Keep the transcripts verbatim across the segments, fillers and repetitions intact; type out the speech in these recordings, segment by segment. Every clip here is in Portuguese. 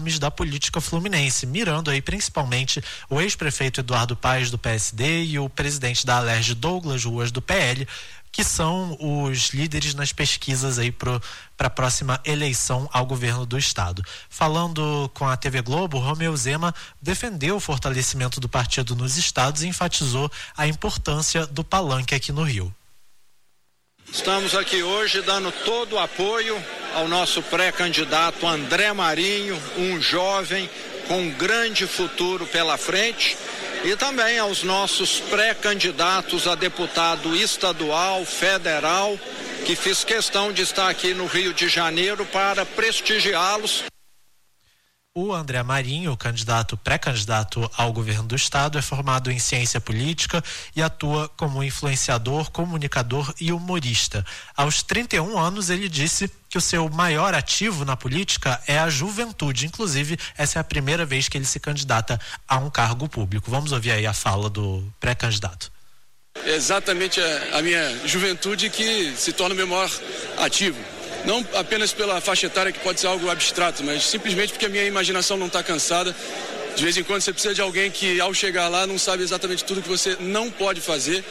nomes da política fluminense, mirando aí principalmente o ex-prefeito Eduardo Paes do P S D e o presidente da Alerj, Douglas Ruas, do P L, que são os líderes nas pesquisas aí para a próxima eleição ao governo do estado. Falando com a T V Globo, Romeu Zema defendeu o fortalecimento do partido nos estados e enfatizou a importância do palanque aqui no Rio. Estamos aqui hoje dando todo o apoio ao nosso pré-candidato André Marinho, um jovem com um grande futuro pela frente, e também aos nossos pré-candidatos a deputado estadual, federal, que fiz questão de estar aqui no Rio de Janeiro para prestigiá-los. O André Marinho, candidato, pré-candidato ao governo do estado, é formado em ciência política e atua como influenciador, comunicador e humorista. Aos trinta e um anos, ele disse que o seu maior ativo na política é a juventude. Inclusive, essa é a primeira vez que ele se candidata a um cargo público. Vamos ouvir aí a fala do pré-candidato. É exatamente a, a minha juventude que se torna o meu maior ativo. Não apenas pela faixa etária, que pode ser algo abstrato, mas simplesmente porque a minha imaginação não está cansada. De vez em quando você precisa de alguém que, ao chegar lá, não sabe exatamente tudo que você não pode fazer.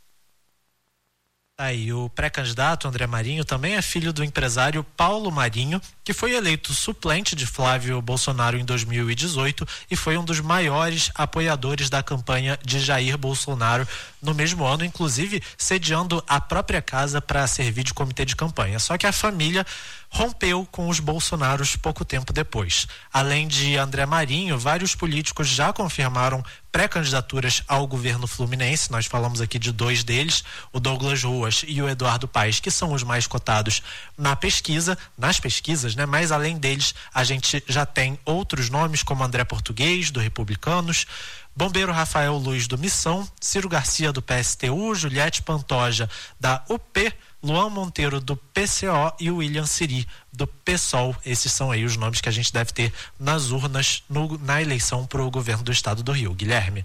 Aí, o pré-candidato André Marinho também é filho do empresário Paulo Marinho, que foi eleito suplente de Flávio Bolsonaro em dois mil e dezoito e foi um dos maiores apoiadores da campanha de Jair Bolsonaro no mesmo ano, inclusive sediando a própria casa para servir de comitê de campanha. Só que a família rompeu com os Bolsonaros pouco tempo depois. Além de André Marinho, vários políticos já confirmaram pré-candidaturas ao governo fluminense. Nós falamos aqui de dois deles, o Douglas Ruas e o Eduardo Paes, que são os mais cotados na pesquisa, nas pesquisas, né? Mas além deles, a gente já tem outros nomes, como André Português, do Republicanos, Bombeiro Rafael Luz, do Missão, Ciro Garcia, do P S T U, Juliette Pantoja, da U P, Luan Monteiro, do P C O e o William Siri, do PSOL. Esses são aí os nomes que a gente deve ter nas urnas no, na eleição para o governo do estado do Rio. Guilherme.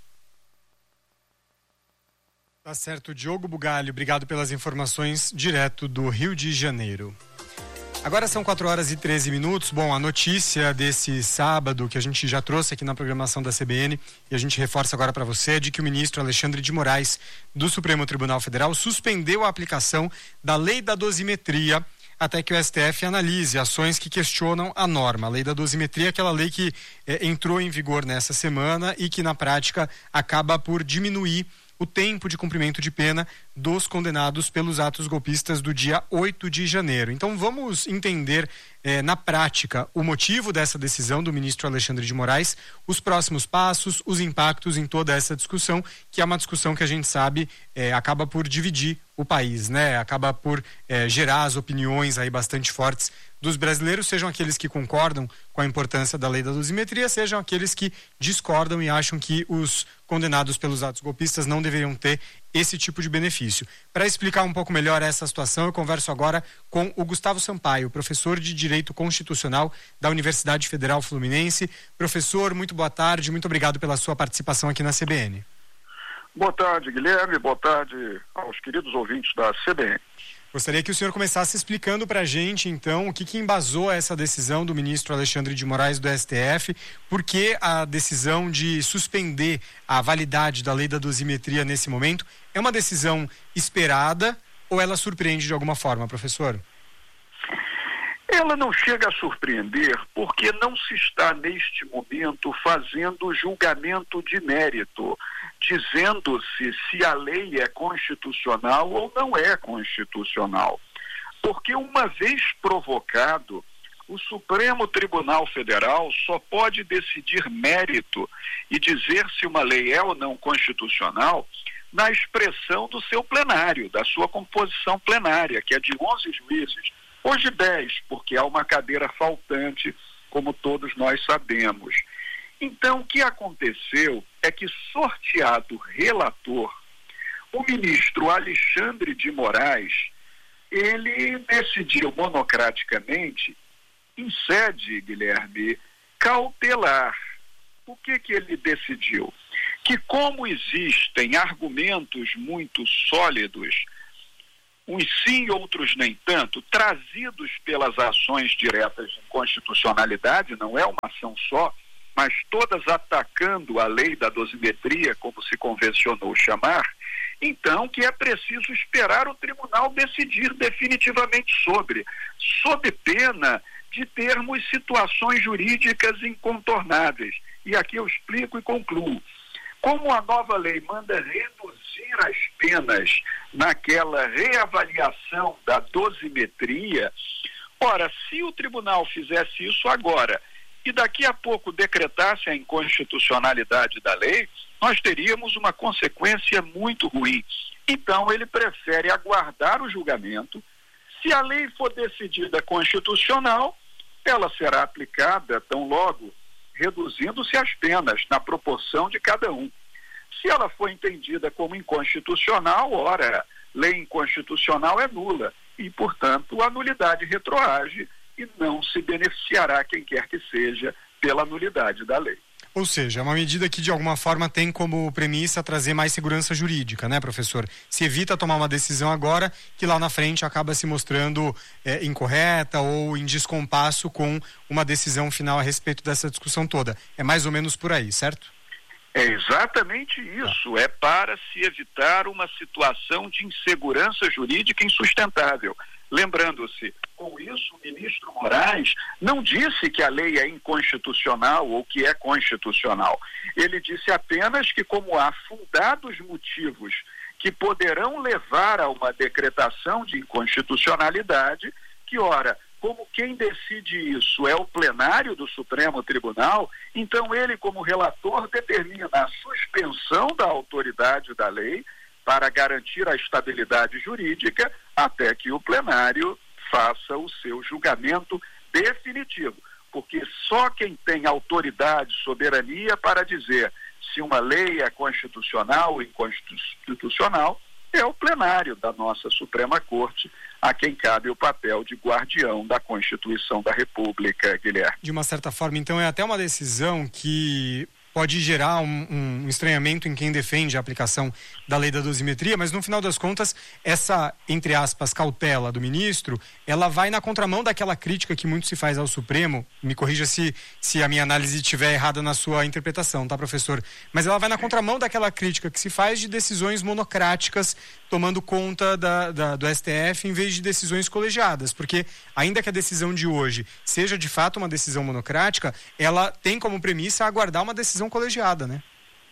Tá certo, Diogo Bugalho, obrigado pelas informações direto do Rio de Janeiro. Agora são quatro horas e treze minutos. Bom, a notícia desse sábado que a gente já trouxe aqui na programação da C B N e a gente reforça agora para você é de que o ministro Alexandre de Moraes do Supremo Tribunal Federal suspendeu a aplicação da lei da dosimetria até que o S T F analise ações que questionam a norma. A lei da dosimetria é aquela lei que eh, entrou em vigor nessa semana e que na prática acaba por diminuir o tempo de cumprimento de pena dos condenados pelos atos golpistas do dia oito de janeiro. Então vamos entender eh, na prática o motivo dessa decisão do ministro Alexandre de Moraes, os próximos passos, os impactos em toda essa discussão, que é uma discussão que a gente sabe eh, acaba por dividir o país, né? Acaba por eh, gerar as opiniões aí bastante fortes dos brasileiros, sejam aqueles que concordam com a importância da lei da dosimetria, sejam aqueles que discordam e acham que os condenados pelos atos golpistas não deveriam ter esse tipo de benefício. Para explicar um pouco melhor essa situação, eu converso agora com o Gustavo Sampaio, professor de Direito Constitucional da Universidade Federal Fluminense. Professor, muito boa tarde, muito obrigado pela sua participação aqui na C B N. Boa tarde, Guilherme, boa tarde aos queridos ouvintes da C B N. Gostaria que o senhor começasse explicando para a gente, então, o que, que embasou essa decisão do ministro Alexandre de Moraes do S T F, por que a decisão de suspender a validade da lei da dosimetria nesse momento é uma decisão esperada ou ela surpreende de alguma forma, professor? Ela não chega a surpreender porque não se está, neste momento, fazendo julgamento de mérito, dizendo-se se a lei é constitucional ou não é constitucional. Porque uma vez provocado, o Supremo Tribunal Federal só pode decidir mérito e dizer se uma lei é ou não constitucional na expressão do seu plenário, da sua composição plenária, que é de onze juízes. Hoje dez, porque há uma cadeira faltante, como todos nós sabemos. Então, o que aconteceu é que, sorteado relator, o ministro Alexandre de Moraes, ele decidiu monocraticamente, em sede, Guilherme, cautelar. O que que ele decidiu? Que como existem argumentos muito sólidos, uns sim e outros nem tanto, trazidos pelas ações diretas de inconstitucionalidade, não é uma ação só, mas todas atacando a lei da dosimetria, como se convencionou chamar, então que é preciso esperar o tribunal decidir definitivamente sobre, sob pena de termos situações jurídicas incontornáveis. E aqui eu explico e concluo. Como a nova lei manda reduzir as penas naquela reavaliação da dosimetria, ora, se o tribunal fizesse isso agora e daqui a pouco decretasse a inconstitucionalidade da lei, nós teríamos uma consequência muito ruim. Então, ele prefere aguardar o julgamento. Se a lei for decidida constitucional, ela será aplicada tão logo, reduzindo-se as penas na proporção de cada um. Se ela for entendida como inconstitucional, ora, lei inconstitucional é nula e, portanto, a nulidade retroage e não se beneficiará quem quer que seja pela nulidade da lei. Ou seja, é uma medida que de alguma forma tem como premissa trazer mais segurança jurídica, né, professor? Se evita tomar uma decisão agora que lá na frente acaba se mostrando é, incorreta ou em descompasso com uma decisão final a respeito dessa discussão toda. É mais ou menos por aí, certo? É exatamente isso. É para se evitar uma situação de insegurança jurídica insustentável. Lembrando-se, com isso, o ministro Moraes não disse que a lei é inconstitucional ou que é constitucional. Ele disse apenas que, como há fundados motivos que poderão levar a uma decretação de inconstitucionalidade, que, ora, como quem decide isso é o plenário do Supremo Tribunal, então ele, como relator, determina a suspensão da autoridade da lei para garantir a estabilidade jurídica até que o plenário faça o seu julgamento definitivo. Porque só quem tem autoridade, soberania para dizer se uma lei é constitucional ou inconstitucional é o plenário da nossa Suprema Corte, a quem cabe o papel de guardião da Constituição da República, Guilherme. De uma certa forma, então, é até uma decisão que pode gerar um, um estranhamento em quem defende a aplicação da lei da dosimetria, mas no final das contas, essa, entre aspas, cautela do ministro, ela vai na contramão daquela crítica que muito se faz ao Supremo, me corrija se, se a minha análise estiver errada na sua interpretação, tá, professor? Mas ela vai na contramão daquela crítica que se faz de decisões monocráticas tomando conta da, da, do S T F em vez de decisões colegiadas, porque ainda que a decisão de hoje seja de fato uma decisão monocrática, ela tem como premissa aguardar uma decisão colegiada, né?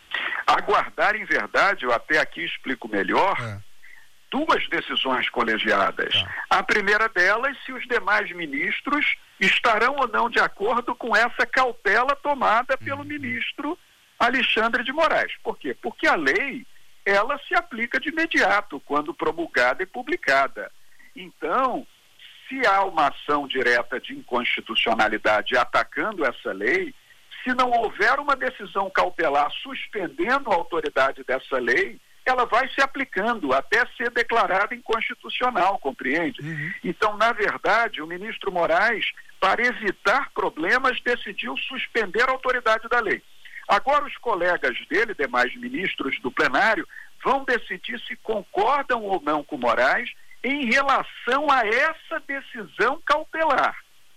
Aguardar, em verdade, eu até aqui explico melhor, é. duas decisões colegiadas. Tá. A primeira delas, se os demais ministros estarão ou não de acordo com essa cautela tomada uhum. pelo ministro Alexandre de Moraes. Por quê? Porque a lei, ela se aplica de imediato, quando promulgada e publicada. Então, se há uma ação direta de inconstitucionalidade atacando essa lei, se não houver uma decisão cautelar suspendendo a autoridade dessa lei, ela vai se aplicando até ser declarada inconstitucional, compreende? Uhum. Então, na verdade, o ministro Moraes, para evitar problemas, decidiu suspender a autoridade da lei. Agora, os colegas dele, demais ministros do plenário, vão decidir se concordam ou não com Moraes em relação a essa decisão cautelar.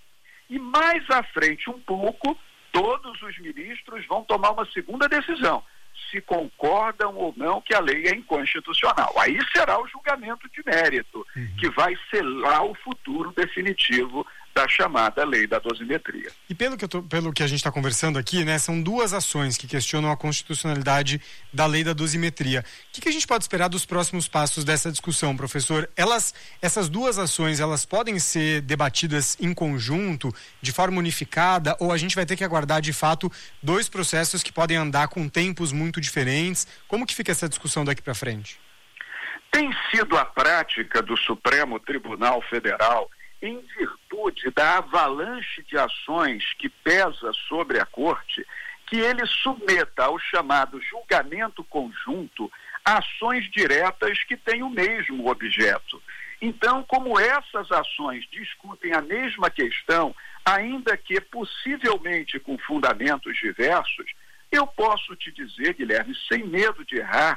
E mais à frente um pouco, todos os ministros vão tomar uma segunda decisão, se concordam ou não que a lei é inconstitucional. Aí será o julgamento de mérito, uhum. que vai selar o futuro definitivo da chamada lei da dosimetria. E pelo que, eu tô, pelo que a gente está conversando aqui, né, são duas ações que questionam a constitucionalidade da lei da dosimetria. O que, que a gente pode esperar dos próximos passos dessa discussão, professor? Elas, essas duas ações, elas podem ser debatidas em conjunto, de forma unificada, ou a gente vai ter que aguardar, de fato, dois processos que podem andar com tempos muito diferentes? Como que fica essa discussão daqui para frente? Tem sido a prática do Supremo Tribunal Federal, em virtude da avalanche de ações que pesa sobre a Corte, que ele submeta ao chamado julgamento conjunto ações diretas que têm o mesmo objeto. Então, como essas ações discutem a mesma questão, ainda que possivelmente com fundamentos diversos, eu posso te dizer, Guilherme, sem medo de errar,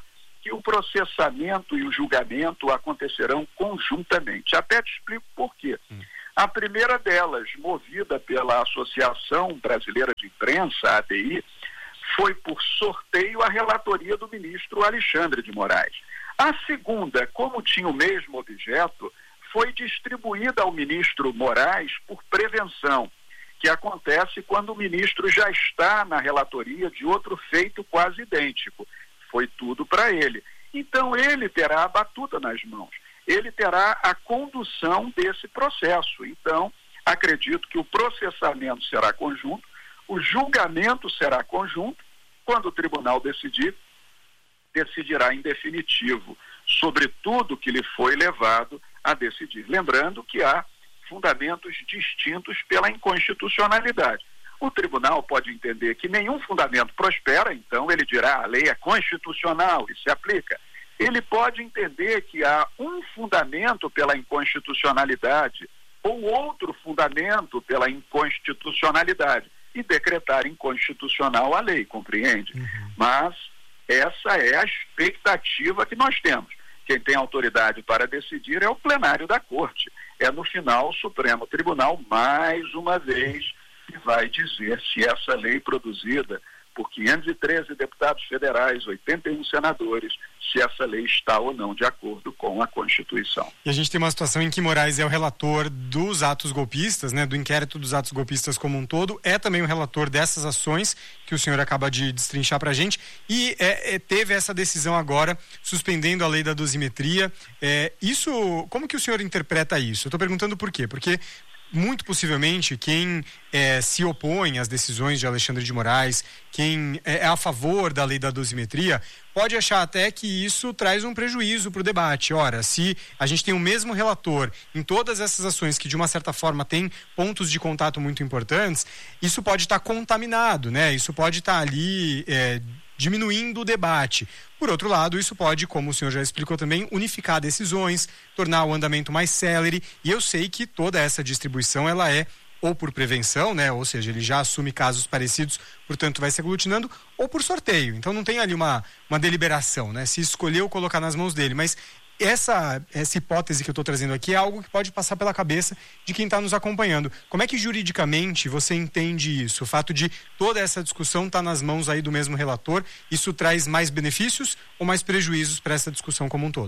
que o processamento e o julgamento acontecerão conjuntamente. Até te explico por quê. Hum. A primeira delas, movida pela Associação Brasileira de Imprensa, a A B I, foi por sorteio a relatoria do ministro Alexandre de Moraes. A segunda, como tinha o mesmo objeto, foi distribuída ao ministro Moraes por prevenção, que acontece quando o ministro já está na relatoria de outro feito quase idêntico. Foi tudo para ele. Então ele terá a batuta nas mãos. Ele terá a condução desse processo. Então, acredito que o processamento será conjunto, o julgamento será conjunto. Quando o tribunal decidir, decidirá em definitivo sobre tudo que lhe foi levado a decidir. Lembrando que há fundamentos distintos pela inconstitucionalidade. O tribunal pode entender que nenhum fundamento prospera, então ele dirá a lei é constitucional e se aplica. Ele pode entender que há um fundamento pela inconstitucionalidade ou outro fundamento pela inconstitucionalidade e decretar inconstitucional a lei, compreende? Uhum. Mas essa é a expectativa que nós temos. Quem tem autoridade para decidir é o plenário da Corte. É no final o Supremo Tribunal, mais uma vez, que vai dizer se essa lei produzida por quinhentos e treze deputados federais, oitenta e um senadores, se essa lei está ou não de acordo com a Constituição. E a gente tem uma situação em que Moraes é o relator dos atos golpistas, né, do inquérito dos atos golpistas como um todo, é também o relator dessas ações que o senhor acaba de destrinchar para a gente, e é, é, teve essa decisão agora, suspendendo a lei da dosimetria. É, isso, como que o senhor interpreta isso? Eu estou perguntando por quê? Porque muito possivelmente quem é, se opõe às decisões de Alexandre de Moraes, quem é, é a favor da lei da dosimetria, pode achar até que isso traz um prejuízo para o debate. Ora, se a gente tem o mesmo relator em todas essas ações que de uma certa forma tem pontos de contato muito importantes, isso pode estar contaminado, né? Isso pode estar ali é, diminuindo o debate. Por outro lado, isso pode, como o senhor já explicou também, unificar decisões, tornar o andamento mais célere, e eu sei que toda essa distribuição, ela é ou por prevenção, né? Ou seja, ele já assume casos parecidos, portanto vai se aglutinando, ou por sorteio. Então não tem ali uma, uma deliberação, né? Se escolheu colocar nas mãos dele, mas essa, essa hipótese que eu estou trazendo aqui é algo que pode passar pela cabeça de quem está nos acompanhando. Como é que juridicamente você entende isso? O fato de toda essa discussão estar tá nas mãos aí do mesmo relator, isso traz mais benefícios ou mais prejuízos para essa discussão como um todo?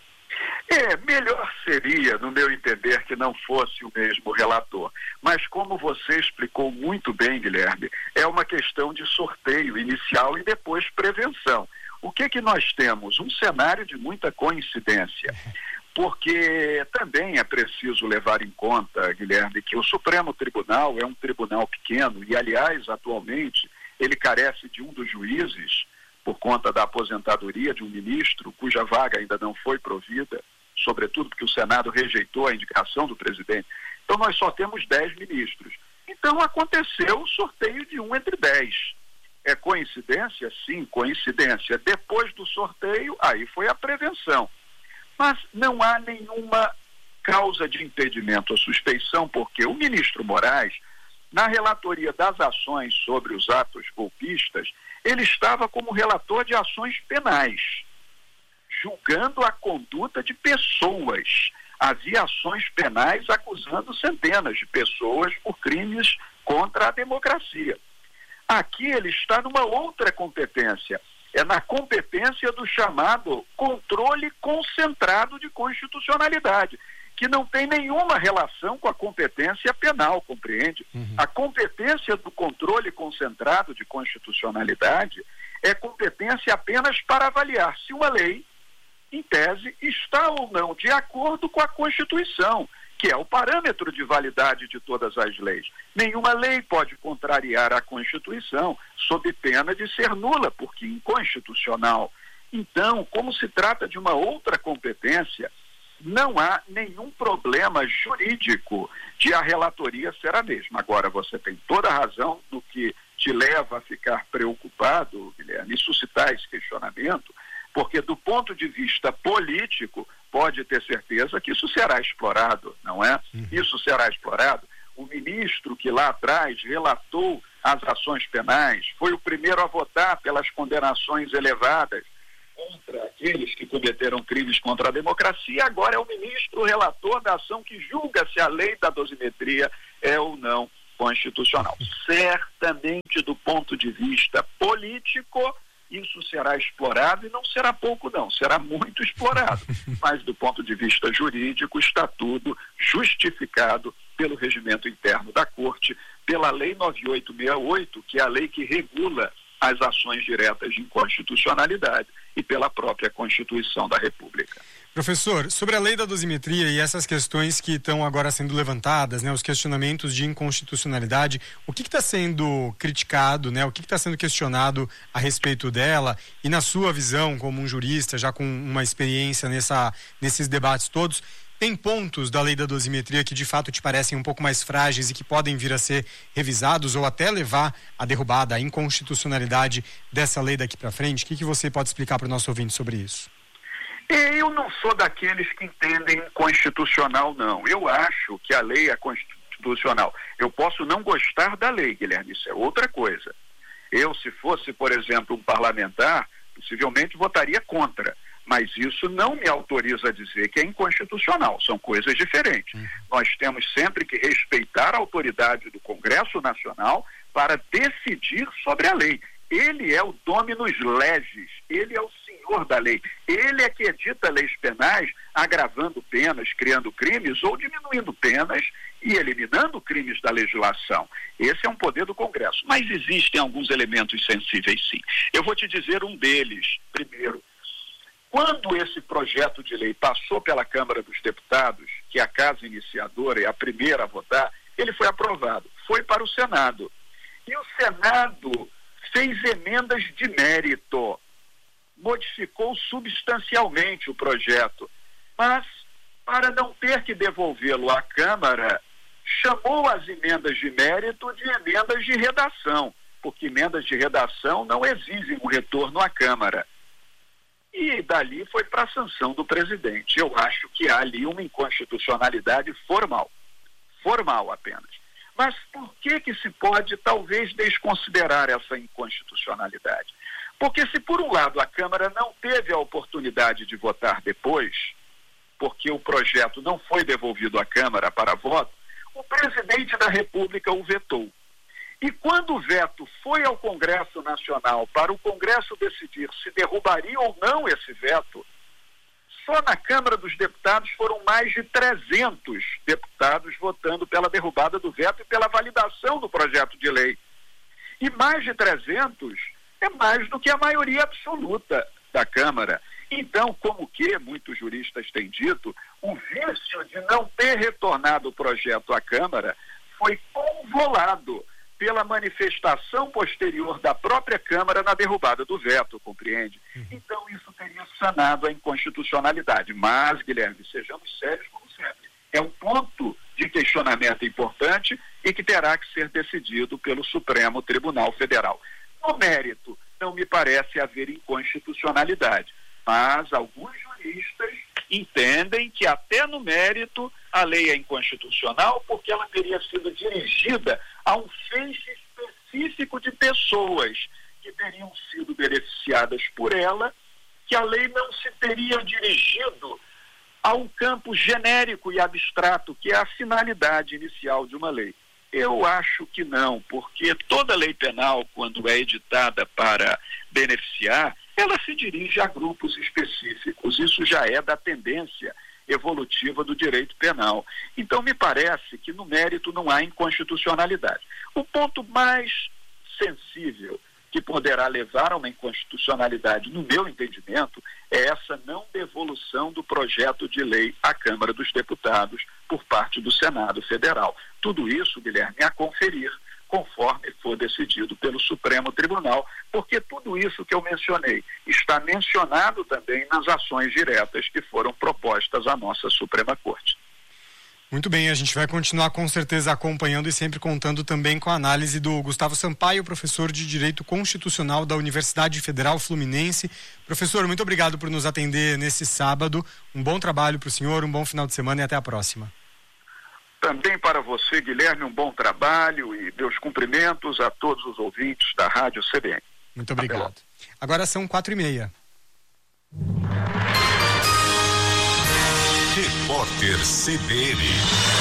É, melhor seria, no meu entender, que não fosse o mesmo relator. Mas como você explicou muito bem, Guilherme, é uma questão de sorteio inicial e depois prevenção. O que que nós temos? Um cenário de muita coincidência, porque também é preciso levar em conta, Guilherme, que o Supremo Tribunal é um tribunal pequeno e, aliás, atualmente, ele carece de um dos juízes por conta da aposentadoria de um ministro cuja vaga ainda não foi provida, sobretudo porque o Senado rejeitou a indicação do presidente. Então nós só temos dez ministros. Então aconteceu o sorteio de um entre dez. É coincidência? Sim, coincidência. Depois do sorteio, aí foi a prevenção. Mas não há nenhuma causa de impedimento à suspeição, porque o ministro Moraes, na relatoria das ações sobre os atos golpistas, ele estava como relator de ações penais, julgando a conduta de pessoas. Havia ações penais acusando centenas de pessoas por crimes contra a democracia. Aqui ele está numa outra competência, é na competência do chamado controle concentrado de constitucionalidade, que não tem nenhuma relação com a competência penal, compreende? Uhum. A competência do controle concentrado de constitucionalidade é competência apenas para avaliar se uma lei, em tese, está ou não de acordo com a Constituição, que é o parâmetro de validade de todas as leis. Nenhuma lei pode contrariar a Constituição, sob pena de ser nula, porque inconstitucional. Então, como se trata de uma outra competência, não há nenhum problema jurídico de a relatoria ser a mesma. Agora, você tem toda a razão no que te leva a ficar preocupado, Guilherme, e suscitar esse questionamento, porque do ponto de vista político, pode ter certeza que isso será explorado, não é? Uhum. Isso será explorado. O ministro que lá atrás relatou as ações penais, foi o primeiro a votar pelas condenações elevadas, contra aqueles que cometeram crimes contra a democracia, agora é o ministro relator da ação que julga se a lei da dosimetria é ou não constitucional. Certamente, do ponto de vista político, isso será explorado, e não será pouco não, será muito explorado. Mas do ponto de vista jurídico, está tudo justificado pelo regimento interno da Corte, pela Lei nove mil oitocentos e sessenta e oito, que é a lei que regula as ações diretas de inconstitucionalidade, e pela própria Constituição da República. Professor, sobre a lei da dosimetria e essas questões que estão agora sendo levantadas, né, os questionamentos de inconstitucionalidade, o que está sendo criticado, né, o que está sendo questionado a respeito dela? E na sua visão, como um jurista, já com uma experiência nessa, nesses debates todos, tem pontos da lei da dosimetria que de fato te parecem um pouco mais frágeis e que podem vir a ser revisados ou até levar à derrubada, à inconstitucionalidade dessa lei daqui para frente? O que, que você pode explicar para o nosso ouvinte sobre isso? Eu não sou daqueles que entendem constitucional, não. Eu acho que a lei é constitucional. Eu posso não gostar da lei, Guilherme, isso é outra coisa. Eu, se fosse, por exemplo, um parlamentar, possivelmente votaria contra. Mas isso não me autoriza a dizer que é inconstitucional, são coisas diferentes. Uhum. Nós temos sempre que respeitar a autoridade do Congresso Nacional para decidir sobre a lei. Ele é o dominus legis, ele é o senhor da lei. Ele é que edita leis penais, agravando penas, criando crimes ou diminuindo penas e eliminando crimes da legislação. Esse é um poder do Congresso. Mas existem alguns elementos sensíveis, sim. Eu vou te dizer um deles. Primeiro, quando esse projeto de lei passou pela Câmara dos Deputados, que é a casa iniciadora e a primeira a votar, ele foi aprovado. Foi para o Senado. E o Senado fez emendas de mérito, modificou substancialmente o projeto, mas, para não ter que devolvê-lo à Câmara, chamou as emendas de mérito de emendas de redação, porque emendas de redação não exigem um retorno à Câmara. E dali foi para a sanção do presidente. Eu acho que há ali uma inconstitucionalidade formal, formal apenas. Mas por que que se pode talvez desconsiderar essa inconstitucionalidade? Porque se por um lado a Câmara não teve a oportunidade de votar depois, porque o projeto não foi devolvido à Câmara para voto, o presidente da República o vetou. E quando o veto foi ao Congresso Nacional para o Congresso decidir se derrubaria ou não esse veto, só na Câmara dos Deputados foram mais de trezentos deputados votando pela derrubada do veto e pela validação do projeto de lei. E mais de trezentos é mais do que a maioria absoluta da Câmara. Então, como que muitos juristas têm dito, o vício de não ter retornado o projeto à Câmara foi convolado pela manifestação posterior da própria Câmara na derrubada do veto, compreende? Então isso teria sanado a inconstitucionalidade. Mas, Guilherme, sejamos sérios como sempre. É um ponto de questionamento importante e que terá que ser decidido pelo Supremo Tribunal Federal. No mérito, não me parece haver inconstitucionalidade, mas alguns juristas entendem que até no mérito a lei é inconstitucional porque ela teria sido dirigida a um feixe específico de pessoas que teriam sido beneficiadas por ela, que a lei não se teria dirigido a um campo genérico e abstrato, que é a finalidade inicial de uma lei. Eu acho que não, porque toda lei penal, quando é editada para beneficiar, ela se dirige a grupos específicos. Isso já é da tendência evolutiva do direito penal. Então, me parece que no mérito não há inconstitucionalidade. O ponto mais sensível que poderá levar a uma inconstitucionalidade, no meu entendimento, é essa não devolução do projeto de lei à Câmara dos Deputados por parte do Senado Federal. Tudo isso, Guilherme, a conferir conforme for decidido pelo Supremo Tribunal, porque tudo isso que eu mencionei está mencionado também nas ações diretas que foram propostas à nossa Suprema Corte. Muito bem, a gente vai continuar com certeza acompanhando e sempre contando também com a análise do Gustavo Sampaio, professor de Direito Constitucional da Universidade Federal Fluminense. Professor, muito obrigado por nos atender nesse sábado. Um bom trabalho para o senhor, um bom final de semana e até a próxima. Também para você, Guilherme, um bom trabalho e meus cumprimentos a todos os ouvintes da Rádio C B N. Muito obrigado. Agora são quatro e meia. Repórter C B N.